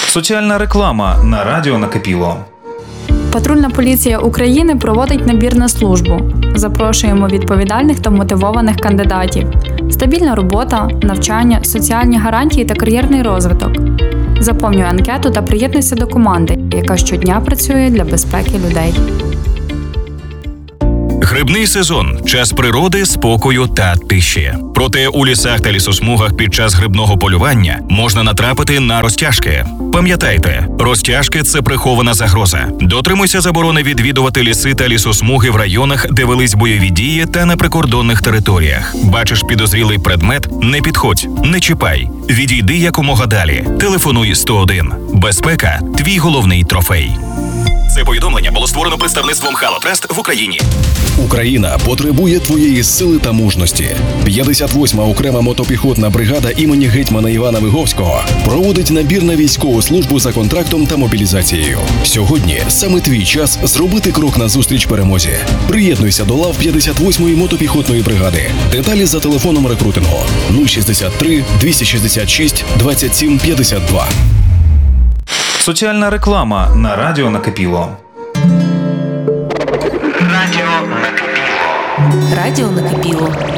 Соціальна реклама на радіо Накипіло. Патрульна поліція України проводить набір на службу. Запрошуємо відповідальних та мотивованих кандидатів. Стабільна робота, навчання, соціальні гарантії та кар'єрний розвиток. Заповнюй анкету та приєднуйся до команди, яка щодня працює для безпеки людей. Грибний сезон – час природи, спокою та тиші. Проте у лісах та лісосмугах під час грибного полювання можна натрапити на розтяжки. Пам'ятайте, розтяжки – це прихована загроза. Дотримуйся заборони відвідувати ліси та лісосмуги в районах, де велись бойові дії та на прикордонних територіях. Бачиш підозрілий предмет – не підходь, не чіпай. Відійди якомога далі. Телефонуй 101. Безпека – твій головний трофей. Це повідомлення було створено представництвом Halo Trust в Україні. Україна потребує твоєї сили та мужності. 58-ма окрема мотопіхотна бригада імені гетьмана Івана Виговського проводить набір на військову службу за контрактом та мобілізацією. Сьогодні саме твій час зробити крок назустріч перемозі. Приєднуйся до лав 58-ї мотопіхотної бригади. Деталі за телефоном рекрутингу 063 266 27 52. Соціальна реклама на радіо Накипіло. Радіо Накипіло.